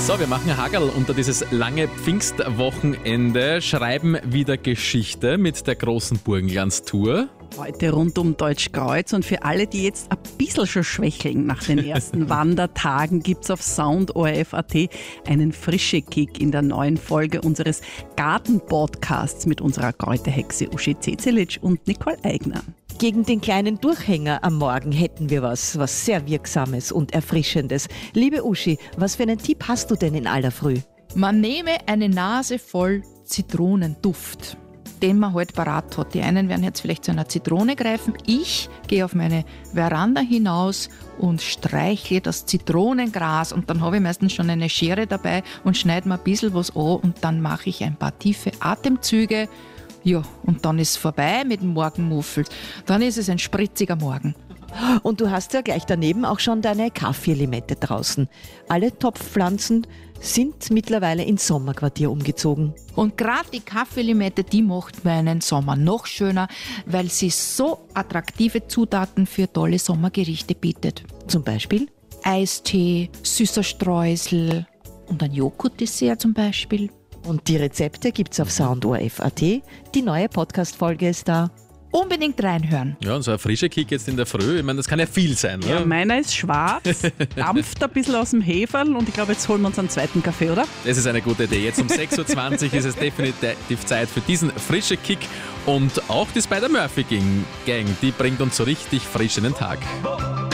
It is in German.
So, wir machen ein Hagel unter dieses lange Pfingstwochenende, schreiben wieder Geschichte mit der großen Burgenlandstour. Heute rund um Deutschkreuz und für alle, die jetzt ein bisschen schon schwächeln nach den ersten Wandertagen, gibt's auf soundorf.at einen frischen Kick in der neuen Folge unseres Garten-Podcasts mit unserer Kräuterhexe Uschi Cecilic und Nicole Eigner. Gegen den kleinen Durchhänger am Morgen hätten wir was sehr Wirksames und Erfrischendes. Liebe Uschi, was für einen Tipp hast du denn in aller Früh? Man nehme eine Nase voll Zitronenduft, den man halt parat hat. Die einen werden jetzt vielleicht zu einer Zitrone greifen. Ich gehe auf meine Veranda hinaus und streichle das Zitronengras und dann habe ich meistens schon eine Schere dabei und schneide mir ein bisschen was an und dann mache ich ein paar tiefe Atemzüge. Ja, und dann ist es vorbei mit dem Morgenmuffel. Dann ist es ein spritziger Morgen. Und du hast ja gleich daneben auch schon deine Kaffeelimette draußen. Alle Topfpflanzen sind mittlerweile ins Sommerquartier umgezogen. Und gerade die Kaffeelimette, die macht meinen Sommer noch schöner, weil sie so attraktive Zutaten für tolle Sommergerichte bietet. Zum Beispiel? Eistee, süßer Streusel und ein Joghurtdessert zum Beispiel. Und die Rezepte gibt's auf soundorf.at. Die neue Podcast-Folge ist da. Unbedingt reinhören. Ja, und so ein frischer Kick jetzt in der Früh, ich meine, das kann ja viel sein. Ne? Ja, meiner ist schwarz, dampft ein bisschen aus dem Heferl und ich glaube, jetzt holen wir uns einen zweiten Kaffee, oder? Das ist eine gute Idee. Jetzt um 6.20 Uhr ist es definitiv Zeit für diesen frischen Kick. Und auch die Spider-Murphy Gang, die bringt uns so richtig frisch in den Tag.